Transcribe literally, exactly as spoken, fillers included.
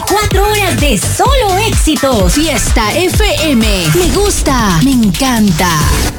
Cuatro horas de solo éxitos. Fiesta F M. Me gusta, me encanta.